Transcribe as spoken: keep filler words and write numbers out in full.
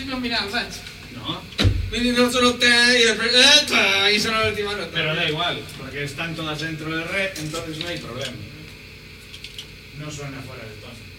principio o final, saps? No. Quindi non solo te y después eh, y solo la última nota. Pero da igual, porque están todas dentro de red, entonces no hay problema. No suena fuera de tono.